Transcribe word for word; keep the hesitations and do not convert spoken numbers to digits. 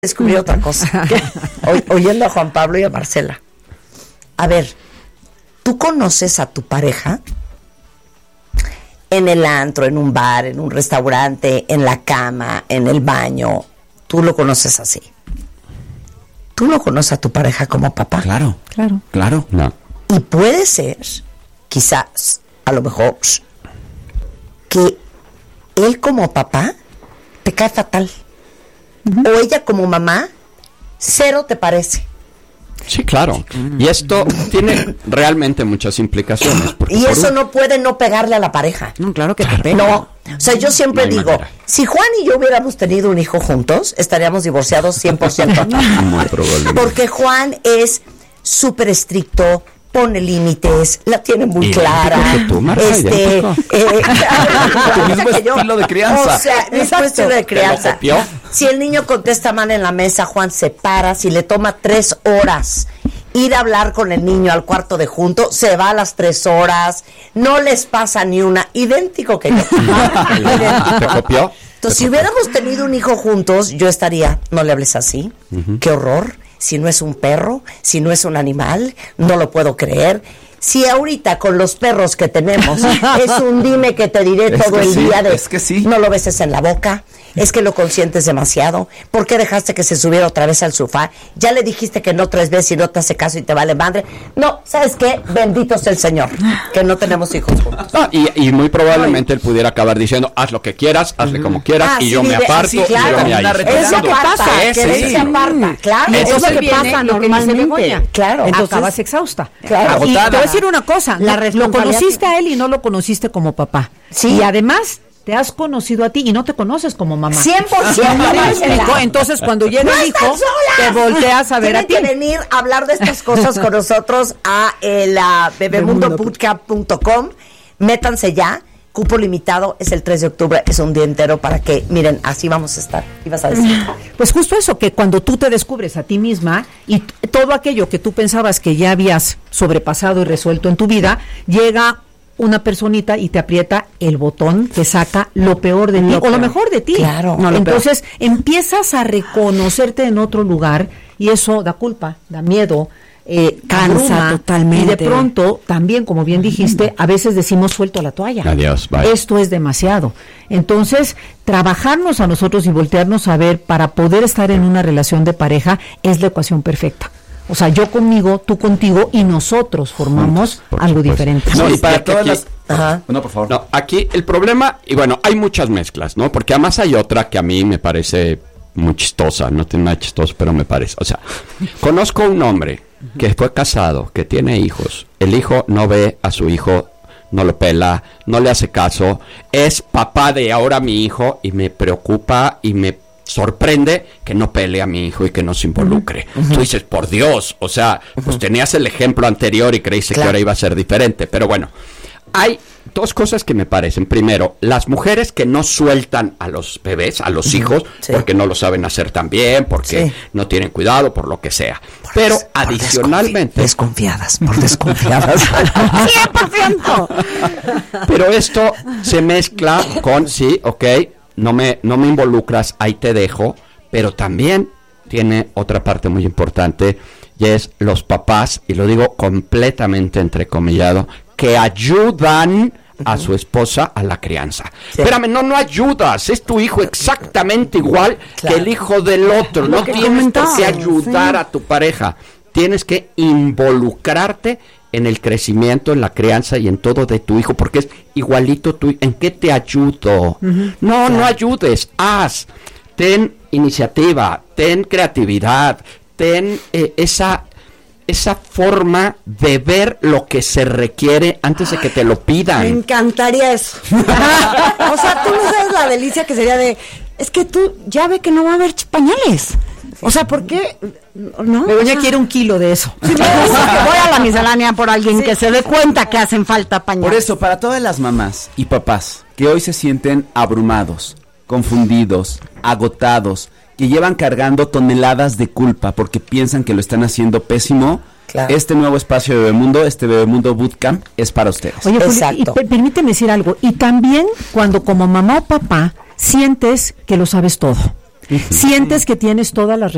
descubrí otra cosa. O, oyendo a Juan Pablo y a Marcela. A ver, ¿tú conoces a tu pareja en el antro, en un bar, en un restaurante, en la cama, en el baño? Tú lo conoces así. ¿Tú no conoces a tu pareja como papá? Claro, claro, claro. No. Y puede ser, quizás, a lo mejor, que él como papá te cae fatal. Uh-huh. O ella como mamá, cero te parece. Sí, claro. Y esto tiene realmente muchas implicaciones. Y eso un... no puede no pegarle a la pareja. No, claro que claro. te pega. No, o sea, yo siempre no digo, manera. Si Juan y yo hubiéramos tenido un hijo juntos, estaríamos divorciados cien por ciento. Muy probablemente. Porque Juan es súper estricto, pone límites, la tiene muy y clara. Tú, Marta, este, eh, tu mismo estilo de crianza. O sea, mismo estilo de crianza. Si el niño contesta mal en la mesa, Juan se para. Si le toma tres horas ir a hablar con el niño al cuarto de junto, se va a las tres horas. No les pasa ni una. Idéntico que yo. Idéntico. ¿Te copió? Entonces, si hubiéramos tenido un hijo juntos, yo estaría, no le hables así. Uh-huh. Qué horror. Si no es un perro, si no es un animal, no lo puedo creer. Si ahorita con los perros que tenemos es un dime que te diré todo el sí, día de es que sí. No lo beses en la boca, es que lo consientes demasiado. ¿Por qué dejaste que se subiera otra vez al sofá? Ya le dijiste que no tres veces y no te hace caso y te vale madre. No, ¿sabes qué? Bendito sea el Señor, que no tenemos hijos juntos. No, y, y muy probablemente él pudiera acabar diciendo, haz lo que quieras, hazle uh-huh. como quieras, ah, y sí, yo me aparto, sí, claro. y yo me aíslo. Es lo que pasa, es, que sí. se aparta, claro. Eso es lo que pasa normalmente. Claro. Entonces, acabas exhausta. Claro. Y te voy a decir una cosa, la lo conociste a él y no lo conociste como papá. Sí. Y además te has conocido a ti y no te conoces como mamá. cien por ciento. Entonces, cuando llega no el hijo, te volteas a ver Tienen a ti. que venir a hablar de estas cosas con nosotros a el uh, bebemundo bootcamp punto com. Métanse ya. Cupo limitado, es el tres de octubre, es un día entero para que, miren, así vamos a estar. ¿Ibas a decir? Pues justo eso, que cuando tú te descubres a ti misma y t- todo aquello que tú pensabas que ya habías sobrepasado y resuelto en tu vida, llega una personita y te aprieta el botón que saca lo peor de ti, o lo mejor de ti. Claro. No, entonces empiezas a reconocerte en otro lugar y eso da culpa, da miedo, Eh, cansa totalmente. Y de pronto, también, como bien dijiste, a veces decimos suelto la toalla. Adiós, bye. Esto es demasiado. Entonces, trabajarnos a nosotros y voltearnos a ver para poder estar en una relación de pareja es la ecuación perfecta. O sea, yo conmigo, tú contigo y nosotros formamos por algo supuesto. diferente. No, y y para aquí, todas las... Ajá. No, por favor. No, aquí el problema, y bueno, hay muchas mezclas, ¿no? Porque además hay otra que a mí me parece muy chistosa, no tiene nada chistoso, pero me parece. O sea, conozco un hombre que fue casado, que tiene hijos. El hijo no ve a su hijo, no lo pela, no le hace caso. Es papá de ahora mi hijo y me preocupa y me sorprende que no pele a mi hijo y que no se involucre. Uh-huh. Tú dices, por Dios, o sea, uh-huh. pues tenías el ejemplo anterior y creíste claro. que ahora iba a ser diferente. Pero bueno, hay dos cosas que me parecen. Primero, las mujeres que no sueltan a los bebés, a los uh-huh. hijos, sí. porque no lo saben hacer tan bien, porque sí. no tienen cuidado, por lo que sea. Por Pero des, adicionalmente... Desconfiadas, por desconfiadas. cien por ciento. Pero esto se mezcla con, sí, ok, no me, no me involucras, ahí te dejo, pero también tiene otra parte muy importante, y es los papás, y lo digo completamente entrecomillado, que ayudan a su esposa a la crianza. Sí. Espérame, no, no ayudas, es tu hijo exactamente igual claro. que el hijo del otro. Lo no tienes por qué ayudar sí. a tu pareja. Tienes que involucrarte en el crecimiento, en la crianza y en todo de tu hijo, porque es igualito tu hijo. ¿En qué te ayudo? Uh-huh. No, claro. no ayudes, haz. Ten iniciativa, ten creatividad, ten eh, esa... esa forma de ver lo que se requiere antes de que te lo pidan. Me encantaría eso. O sea, tú no sabes la delicia que sería de, es que tú ya ve que no va a haber pañales. O sea, ¿por qué? ¿No? Me doña quiere un kilo de eso. Sí, me gusta que voy a la miscelánea por alguien sí. que se dé cuenta que hacen falta pañales. Por eso, para todas las mamás y papás que hoy se sienten abrumados, confundidos, agotados, que llevan cargando toneladas de culpa porque piensan que lo están haciendo pésimo, claro. este nuevo espacio de Bebemundo, este Bebemundo Bootcamp, es para ustedes. Oye, Juli, y per- permíteme decir algo, y también cuando como mamá o papá sientes que lo sabes todo, uh-huh. sientes que tienes todas las